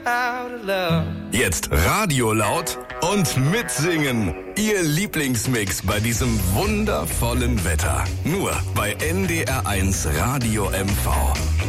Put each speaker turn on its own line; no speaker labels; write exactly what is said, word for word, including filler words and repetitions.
how to love.
Jetzt Radio laut und mitsingen. Ihr Lieblingsmix bei diesem wundervollen Wetter. Nur bei N D R eins Radio M V.